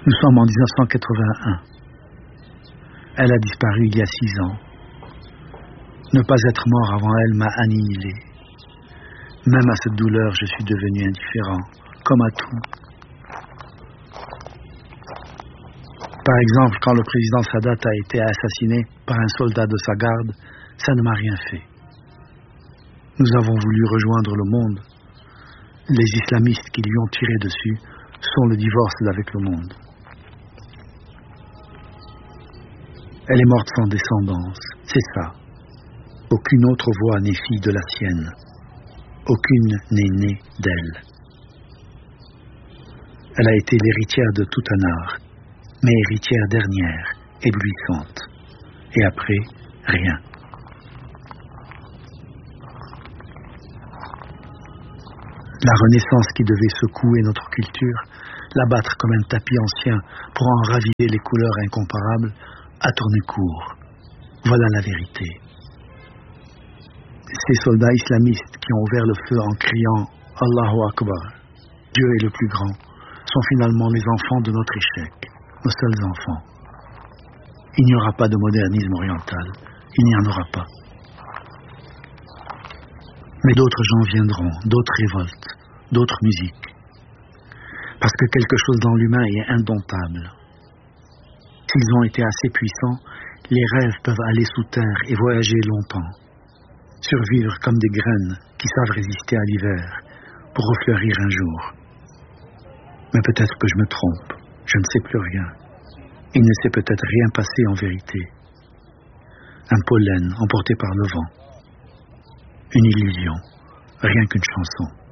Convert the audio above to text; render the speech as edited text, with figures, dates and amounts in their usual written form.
Nous sommes en 1981. Elle a disparu il y a 6 ans. Ne pas être mort avant elle m'a annihilé. Même à cette douleur, je suis devenu indifférent, comme à tout. Par exemple, quand le président Sadat a été assassiné par un soldat de sa garde, ça ne m'a rien fait. Nous avons voulu rejoindre le monde. Les islamistes qui lui ont tiré dessus sont le divorce d'avec le monde. Elle est morte sans descendance, c'est ça. Aucune autre voix n'est fille de la sienne. Aucune n'est née d'elle. Elle a été l'héritière de tout un art, mais héritière dernière, éblouissante. Et après, rien. La Renaissance qui devait secouer notre culture, l'abattre comme un tapis ancien pour en raviver les couleurs incomparables, a tourné court. Voilà la vérité. Ces soldats islamistes qui ont ouvert le feu en criant « Allahu Akbar, Dieu est le plus grand », sont finalement les enfants de notre échec, nos seuls enfants. Il n'y aura pas de modernisme oriental, il n'y en aura pas. Mais d'autres gens viendront, d'autres révoltes, d'autres musiques. Parce que quelque chose dans l'humain est indomptable. S'ils ont été assez puissants, les rêves peuvent aller sous terre et voyager longtemps. Survivre comme des graines qui savent résister à l'hiver pour refleurir un jour. Mais peut-être que je me trompe, je ne sais plus rien. Il ne s'est peut-être rien passé en vérité. Un pollen emporté par le vent. Une illusion, rien qu'une chanson.